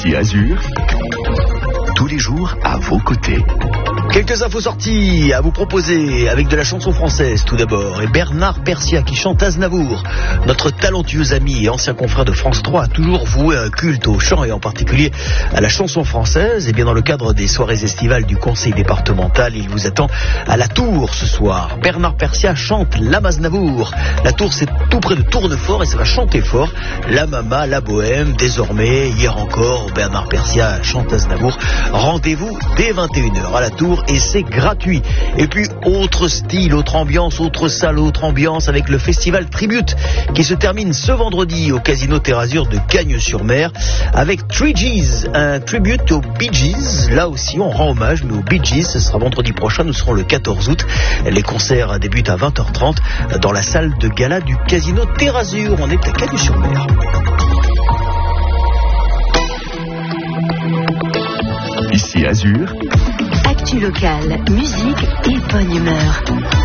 Ici Azur, tous les jours à vos côtés. Quelques infos sorties à vous proposer avec de la chanson française tout d'abord. Et Bernard Persia qui chante Aznavour. Notre talentueux ami et ancien confrère de France 3 a toujours voué un culte au chant et en particulier à la chanson française. Et bien dans le cadre des soirées estivales du conseil départemental, il vous attend à la Tour ce soir. Bernard Persia chante l'âme Aznavour. La Tour c'est tout près de Tournefort et ça va chanter fort. La Mama, la Bohème, désormais, hier encore, Bernard Persia chante Aznavour. Rendez-vous dès 21h à la Tour. Et c'est gratuit. Et puis autre style, autre ambiance, autre salle, autre ambiance avec le festival Tribute qui se termine ce vendredi au Casino Terre Azur de Cagnes-sur-Mer avec 3Gs, un tribute aux Bee Gees. Là aussi on rend hommage mais aux Bee Gees. Ce sera vendredi prochain, nous serons le 14 août. Les concerts débutent à 20h30 dans la salle de gala du Casino Terre Azur. On est à Cagnes-sur-Mer. Ici Azur. Actu locale, musique et bonne humeur.